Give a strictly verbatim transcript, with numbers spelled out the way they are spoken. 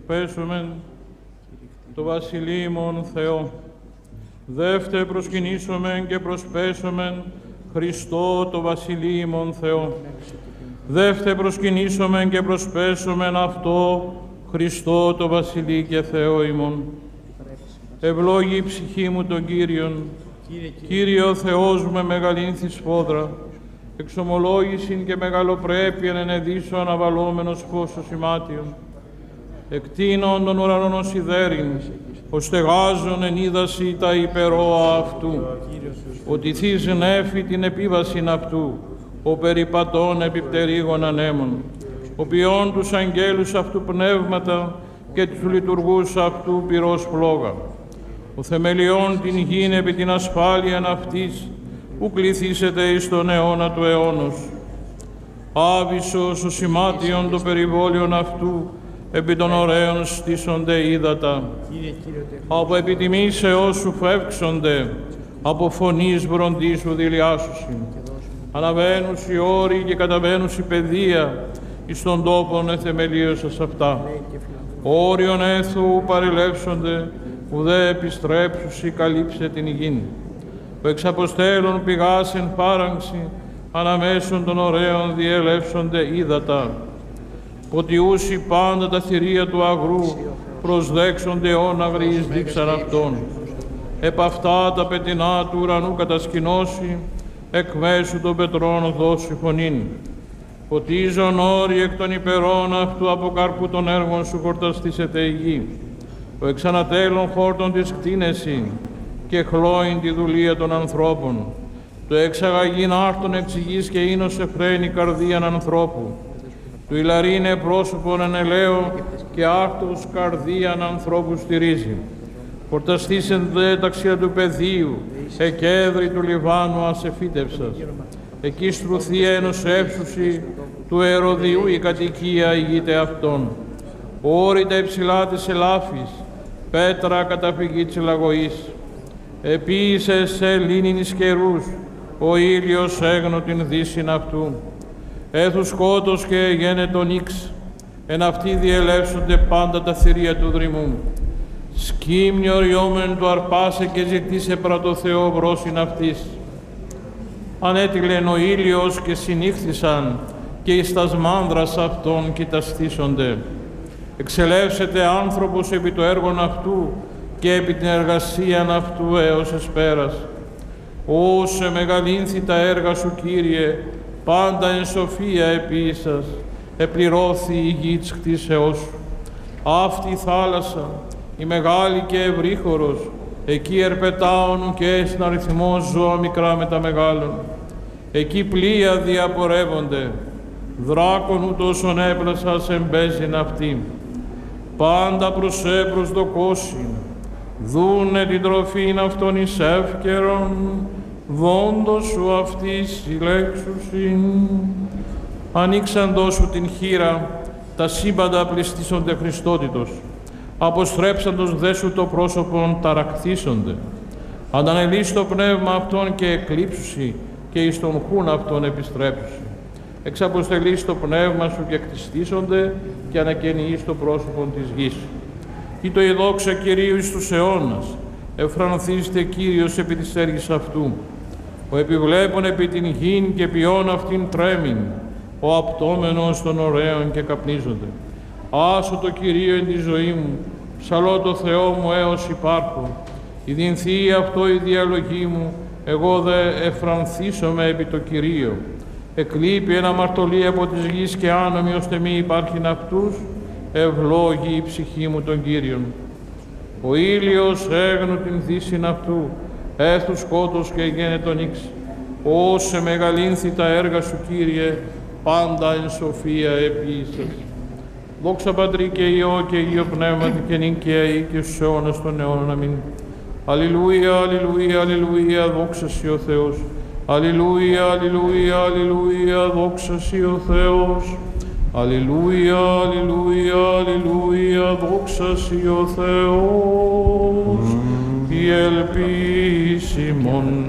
εκπέσομεν το βασιλείμον Θεό. Δεύτε προσκυνήσομεν και προσπέσομεν Χριστό το βασιλείμον Θεό. Δεύτε προσκυνήσομεν και προσπέσομεν αυτό Χριστό το βασιλεί και Θεό ημών. Ευλόγη η ψυχή μου τον Κύριον, Κύριε ο Θεός μου με μεγαλύνθη σφόδρα, εξομολόγησιν και μεγαλοπρέπειαν ενεδίσω αναβαλόμενος πόσο σημάτιον. Εκτείνων των ουρανών ως ιδέριν, ως στεγάζων εν είδαση τα υπερόα αυτού, ότι θείς νέφη την επίβασιν αυτού, ο περιπατών επιπτερίγων ανέμων, ο ποιών τους αγγέλους αυτού πνεύματα και τους λειτουργούς αυτού πυρός φλόγα. Ο θεμελιών την γην επί την ασφάλειαν αυτής, που κληθήσετε εις τον αιώνα του αιώνος. Άβυσσος ο σημάτιον το περιβόλιον αυτού, επί των ωραίων στήσονται ύδατα. Από επιτιμήσεώς σου φεύξονται, από φωνής βροντής σου δηλιάσουσιν. Αναβαίνους οι όροι και καταβαίνους η παιδεία, εις τον τόπον εθεμελίωσας αυτά. Όριον έθου παρελεύσονται, ουδέ επιστρέψουσι καλύψε την γην. Που εξ αποστέλων πηγάς εν φάραγξη, αναμέσων των ωραίων διελεύσονται ύδατα. Ποτιούσι πάντα τα θηρία του αγρού, προσδέξονται όναγροι εις δείξαν αυτών. Επ' αυτά τα πετεινά του ουρανού κατασκηνώσει, εκ μέσου των πετρών δώσει φωνήν. Ποτίζον όροι εκ των υπερών αυτού από καρπού των έργων σου χορταστήσεται η γη. Ο εξανατέλων χόρτων της κτίνεση και χλώην τη δουλεία των ανθρώπων. Το εξαγαγήν άρτων εξ γης και ίνος εφραίνει καρδίαν ανθρώπου. Του ηλαρίνε πρόσωπον εν ελαίο και άρτους καρδίαν ανθρώπου στηρίζει. Χορταστήσεν δε ταξία του πεδίου, εκέδρη του Λιβάνου ασεφίτευσας. Εκεί στρουθία ενός έψουση του Ερωδιού η κατοικία ηγείται αυτών. Όρητα υψηλά της ελάφης, πέτρα καταφυγή της λαγωής. Επίησε σε λίνινης καιρούς, ο ήλιος έγνω την δύσιν αυτού. Έθου σκότος και γένετον ίξ, εν αυτοί διελεύσονται πάντα τα θηρία του δρυμού. Σκύμνη οριόμεν του αρπάσε και ζητήσε πρατο Θεό βρόσιν αυτής. Ανέτειλεν ο ήλιος και συνήχθησαν και εις τας μάνδρας αυτών κοιταστήσονται. Εξελεύσεται άνθρωπος επί το έργον αυτού και επί την εργασίαν αυτού έως εσπέρας. Όσε μεγαλύνθη τα έργα σου, Κύριε, πάντα εν σοφία επίησας, επληρώθη η γη της κτίσεώς σου. Αυτή η θάλασσα, η μεγάλη και ευρύχωρος, εκεί ερπετάων και έσυν αριθμός ζώα μικρά με τα μεγάλων. Εκεί πλοία διαπορεύονται, δράκων ούτως έπλασας εμπέζειν αυτή. Πάντα προς έπρος δοκόσιν, δούνε την τροφήν αυτών εις εύκαιρον, δόντος σου αυτής συλλέξουσιν. Ανοίξαντος σου την χείρα, τα σύμπαντα πληστήσονται Χριστότητος. Αποστρέψαντος δε σου το πρόσωπον ταρακτήσονται. Αντανελείς το πνεύμα αυτών και εκλείψουσι και εις τον χούν αυτών επιστρέψουσι. Εξαποστελείς το πνεύμα σου και εκτιστήσονται και ανακαινιείς το πρόσωπον της γης. Ή το η δόξα Κυρίου εις τους αιώνας, ευφρανθήστε Κύριος επί της έργης αυτού. Ο επιβλέπων επί την γην και ποιόν αυτήν τρέμην, ο απτόμενος των ωραίων και καπνίζονται. Άσω το Κυρίο εν τη ζωή μου, ψαλώ το Θεό μου έως υπάρχω. Η δινθή αυτό η διαλογή μου, εγώ δε εφρανθήσομαι επί το Κυρίο. Εκλείπει ένα αμαρτωλή από της γης και άνομοι ώστε μη υπάρχειν αυτούς, ευλόγη η ψυχή μου τον Κύριον. Ο ήλιος έγνω την δύσιν αυτού, έθου σκότος και γένετον ίξ. Όσε μεγαλύνθη τα έργα σου, Κύριε, πάντα εν σοφία επίησας. Δόξα Πατρί και Υιό και Υιό Πνεύματι και νυν και αεί και στους αιώνας των αιώνων. Αμήν. Αλληλούια, αλληλούια, αλληλούια, δόξα Συ ο Θεός. Αλληλούια, αλληλούια, αλληλούια, δόξα Συ ο Θεός. Αλληλούια, αλληλούια, αλληλούια, δόξα Συ ο Θεός. Η ελπίς ημών.